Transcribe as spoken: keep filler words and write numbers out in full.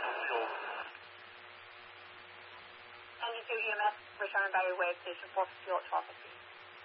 fuel. N D two E M S, return by way of station four fifty at twelve fifty.